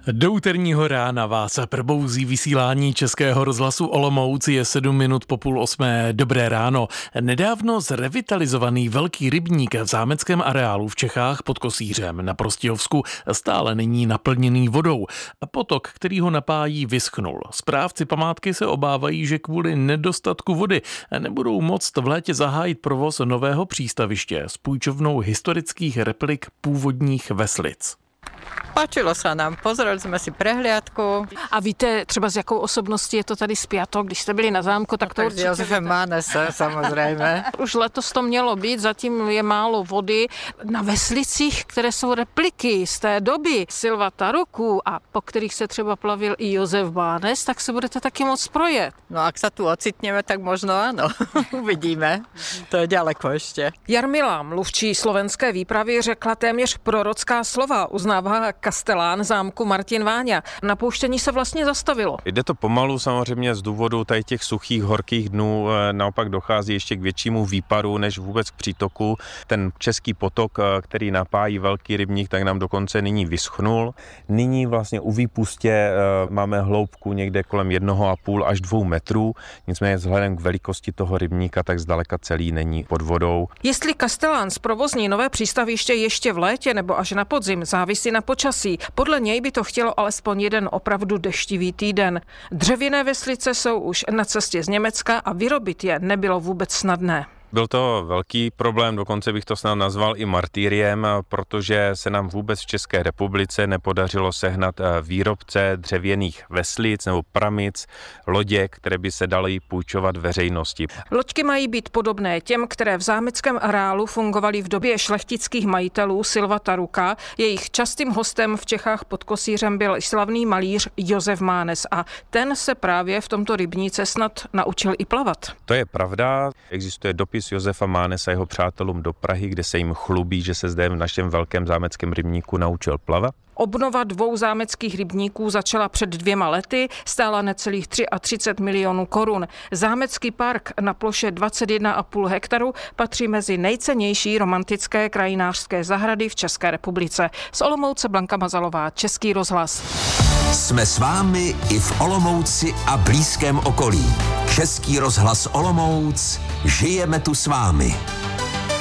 Do úterního rána vás probouzí vysílání Českého rozhlasu Olomouc, je 7 minut po 7:30. Dobré ráno. Nedávno zrevitalizovaný velký rybník v zámeckém areálu v Čechách pod Kosířem na Prostějovsku stále není naplněný vodou. Potok, který ho napájí, vyschnul. Správci památky se obávají, že kvůli nedostatku vody nebudou moct v létě zahájit provoz nového přístaviště s půjčovnou historických replik původních veslic. Páčilo sa nám, pozreli sme si prehliadku. A víte třeba, s jakou osobností je to tady spjato, když jste byli na zámku, tak to Tak s Josefem Mánesem, samozřejmě. Už letos to mělo být, zatím je málo vody. Na veslicích, které jsou repliky z té doby Silva Taruku a po kterých se třeba plavil i Josef Mánes, tak se budete taky moc projet. No ak sa tu ocitneme, tak možno áno. Uvidíme. To je ďaleko ešte. Jarmila, mluvčí slovenské výpravy, řekla téměř prorocká slova, uznává kastelán zámku Martin Váňa. Napouštění se vlastně zastavilo. Jde to pomalu samozřejmě z důvodu tady těch suchých, horkých dnů, naopak dochází ještě k většímu výparu než vůbec k přítoku. Ten český potok, který napájí velký rybník, tak nám dokonce nyní vyschnul. Nyní vlastně u výpustě máme hloubku někde kolem 1,5 až 2 metrů, nicméně vzhledem k velikosti toho rybníka, tak zdaleka celý není pod vodou. Jestli kastelán zprovozní nové přístaviště ještě v létě nebo až na podzim, závisí na počasí. Podle něj by to chtělo alespoň jeden opravdu deštivý týden. Dřevěné veslice jsou už na cestě z Německa a vyrobit je nebylo vůbec snadné. Byl to velký problém, dokonce bych to snad nazval i martýriem, protože se nám vůbec v České republice nepodařilo sehnat výrobce dřevěných veslic nebo pramic, lodě, které by se daly půjčovat veřejnosti. Loďky mají být podobné těm, které v zámeckém areálu fungovaly v době šlechtických majitelů Silva Taruka. Jejich častým hostem v Čechách pod Kosířem byl slavný malíř Josef Mánes a ten se právě v tomto rybníce snad naučil i plavat. To je pravda, existuje dopis Josefa Mánesa jeho přátelům do Prahy, kde se jim chlubí, že se zde v našem velkém zámeckém rybníku naučil plavat. Obnova 2 zámeckých rybníků začala před 2 lety, stála necelých 33 milionů korun. Zámecký park na ploše 21,5 hektaru patří mezi nejcennější romantické krajinářské zahrady v České republice. Z Olomouce Blanka Mazalová, Český rozhlas. Jsme s vámi i v Olomouci a blízkém okolí. Český rozhlas Olomouc, žijeme tu s vámi.